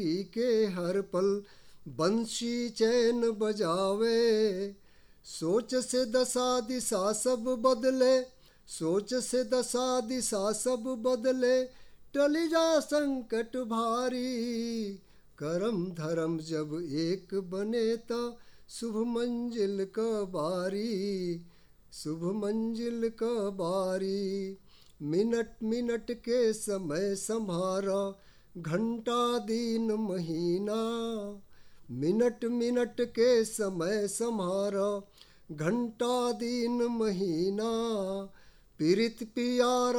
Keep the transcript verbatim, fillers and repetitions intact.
के हर पल बंशी चैन बजावे। सोच से दशा दिशा सब बदले, सोच से दशा दिशा सब बदले, टल जा संकट भारी। करम धर्म जब एक बने तो शुभ मंजिल का बारी, शुभ मंजिल का बारी। मिनट मिनट के समय संभारा, घंटा दिन महीना। मिनट मिनट के समय संभारा, घंटा दिन महीना। पीरित पियारा